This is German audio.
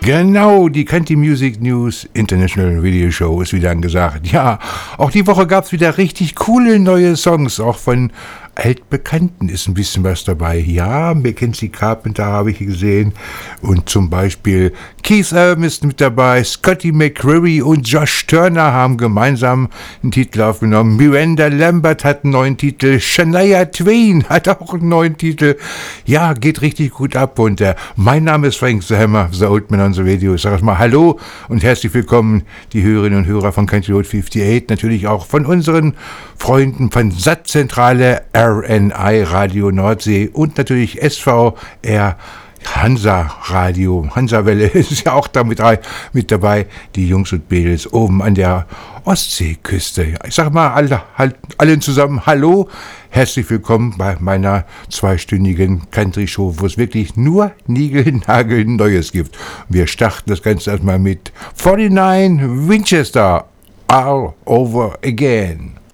Genau, die Country Music News International Radio Show ist wieder angesagt. Ja, auch die Woche gab es wieder richtig coole neue Songs, auch von Altbekannten ist ein bisschen was dabei. Ja, Mackenzie Carpenter habe ich gesehen und zum Beispiel Keith Urban ist mit dabei, Scotty McCreery und Josh Turner haben gemeinsam einen Titel aufgenommen. Miranda Lambert hat einen neuen Titel, Shania Twain hat auch einen neuen Titel. Ja, geht richtig gut ab und mein Name ist Frank the Hammer, The Old Man on the Radio. Ich sage erstmal Hallo und herzlich willkommen, die Hörerinnen und Hörer von Country Road 58, natürlich auch von unseren Freunden von Satzzentrale RNI Radio Nordsee und natürlich SVR Hansa Radio. Hansa-Welle ist ja auch da mit dabei, die Jungs und Mädels oben an der Ostseeküste. Ich sag mal allen zusammen Hallo, herzlich willkommen bei meiner zweistündigen Country-Show, wo es wirklich nur Nigel-Nagel Neues gibt. Wir starten das Ganze erstmal mit 49 Winchester, All Over Again.